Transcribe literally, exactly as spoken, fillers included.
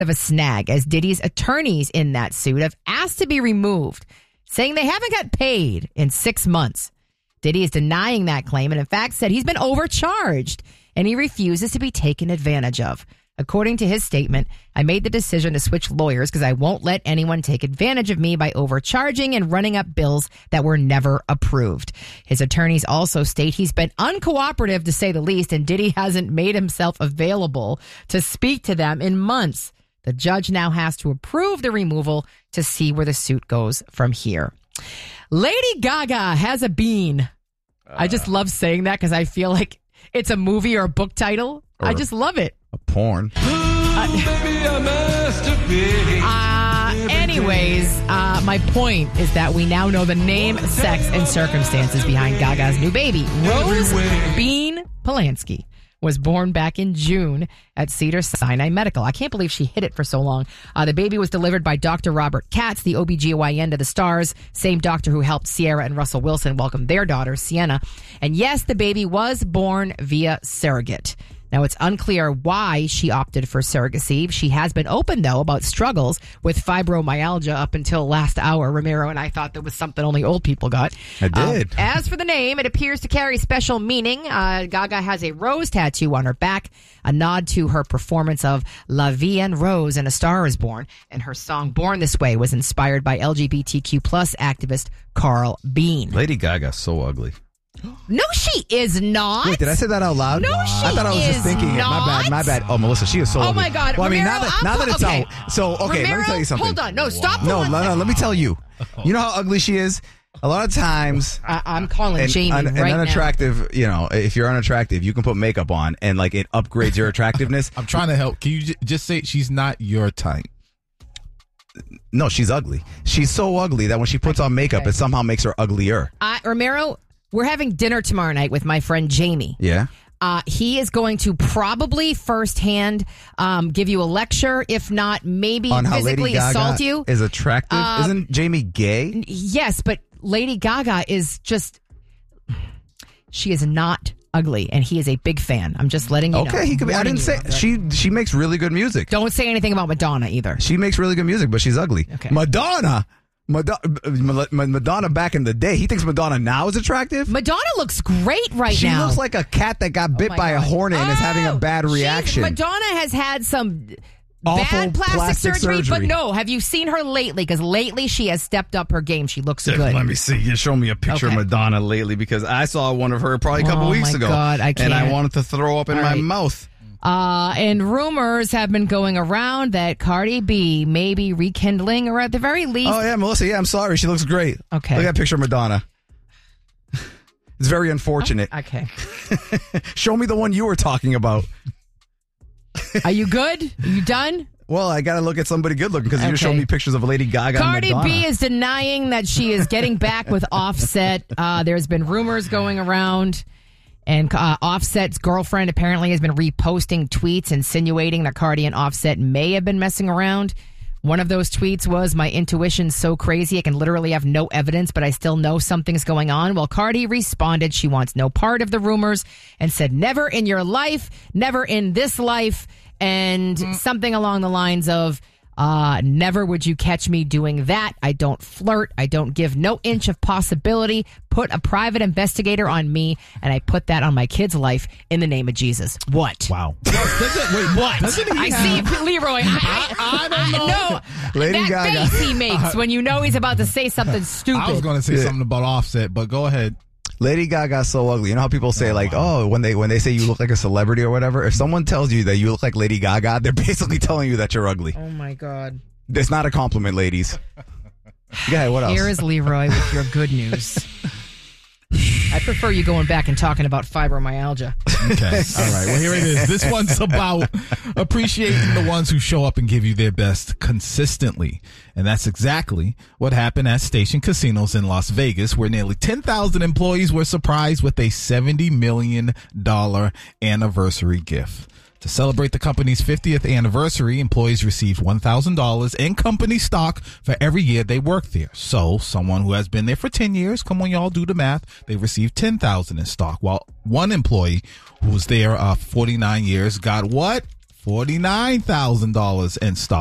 of a snag as Diddy's attorneys in that suit have asked to be removed, saying they haven't got paid in six months. Diddy is denying that claim and in fact said he's been overcharged and he refuses to be taken advantage of. According to his statement, I made the decision to switch lawyers because I won't let anyone take advantage of me by overcharging and running up bills that were never approved. His attorneys also state he's been uncooperative to say the least, and Diddy hasn't made himself available to speak to them in months. The judge now has to approve the removal to see where the suit goes from here. Lady Gaga has a bean. Uh, I just love saying that because I feel like it's a movie or a book title. I just love it. A porn. Uh, uh, anyways, uh, my point is that we now know the name, sex, and circumstances behind Gaga's new baby. Rose Bean Polanski was born back in June at Cedars-Sinai Medical. I can't believe she hid it for so long. Uh, the baby was delivered by Doctor Robert Katz, the O B G Y N to the stars, same doctor who helped Sierra and Russell Wilson welcome their daughter, Sienna. And yes, the baby was born via surrogate. Now, it's unclear why she opted for surrogacy. She has been open, though, about struggles with fibromyalgia up until last hour. Ramiro and I thought that was something only old people got. I did. Um, as for the name, it appears to carry special meaning. Uh, Gaga has a rose tattoo on her back, a nod to her performance of La Vie en Rose in A Star is Born. And her song Born This Way was inspired by L G B T Q plus activist Carl Bean. Lady Gaga's so ugly. No, she is not. Wait, did I say that out loud? No, wow. she I thought I was is just thinking not. it. My bad, my bad. Oh, Melissa, she is so Oh, ugly. my God. Well, I mean, Ramiro, now that, now that it's okay. out. So, okay, Ramiro, let me tell you something. Hold on. No, stop. No, no, no, let me tell you. You know how ugly she is? A lot of times... I, I'm calling and, Jamie un, right and unattractive, now. You know, if you're unattractive, you can put makeup on and, like, it upgrades your attractiveness. I'm trying to help. Can you j- just say she's not your type? No, she's ugly. She's so ugly that when she puts on makeup, Okay. it somehow makes her uglier. Uh, Ramiro, we're having dinner tomorrow night with my friend Jamie. Yeah? Uh, he is going to probably firsthand um, give you a lecture, if not maybe On how physically Lady Gaga assault you. is attractive. Uh, Isn't Jamie gay? Yes, but Lady Gaga is just, she is not ugly, and he is a big fan. I'm just letting you know. Okay, he could be. I Warning didn't you say about that. she. She makes really good music. Don't say anything about Madonna either. She makes really good music, but she's ugly. Okay. Madonna, Madonna, Madonna back in the day. He thinks Madonna now is attractive. Madonna looks great right She now. looks like a cat that got bit Oh my by a God. hornet and is having a Oh, bad she's- reaction. Madonna has had some Awful bad plastic, plastic surgery, surgery. but no, have you seen her lately? Because lately she has stepped up her game. She looks good. Let me see. You show me a picture Okay. of Madonna lately because I saw one of her probably a couple Oh, weeks my ago. God, I And I can't. wanted to throw up in All my right. mouth. Uh, and rumors have been going around that Cardi B may be rekindling, or at the very least, Oh, yeah, Melissa. Yeah, I'm sorry. She looks great. Okay. Look at that picture of Madonna. It's very unfortunate. okay. Show me the one you were talking about. Are you good? Are you done? Well, I got to look at somebody good looking because you just Okay. showed me pictures of Lady Gaga Cardi and Madonna. B is denying that she is getting back with Offset. Uh, there's been rumors going around, and uh, Offset's girlfriend apparently has been reposting tweets insinuating that Cardi and Offset may have been messing around. One of those tweets was, "My intuition's so crazy I can literally have no evidence, but I still know something's going on." Well, Cardi responded she wants no part of the rumors and said, "Never in your life, never in this life," and something along the lines of, uh, "Never would you catch me doing that. I don't flirt. I don't give no inch of possibility. Put a private investigator on me, and I put that on my kid's life in the name of Jesus." What? Wow. Does it, wait, What? Doesn't he I have- see Leroy. I, I, I don't know. No, Lady that Gaga. face he makes when you know he's about to say something stupid. I was going to say Yeah. something about Offset, but go ahead. Lady Gaga's so ugly. You know how people say, like, oh, when they when they say you look like a celebrity or whatever? If someone tells you that you look like Lady Gaga, they're basically telling you that you're ugly. Oh, my God. It's not a compliment, ladies. Yeah, what else? Here is Leroy with your good news. I prefer you going back and talking about fibromyalgia. Okay. All right. Well, here it is. This one's about appreciating the ones who show up and give you their best consistently. And that's exactly what happened at Station Casinos in Las Vegas, where nearly ten thousand employees were surprised with a seventy million dollars anniversary gift. To celebrate the company's fiftieth anniversary, employees received one thousand dollars in company stock for every year they worked there. So someone who has been there for ten years, come on, y'all do the math, they received ten thousand dollars in stock, while one employee who was there uh, forty-nine years got what? forty-nine thousand dollars in stock.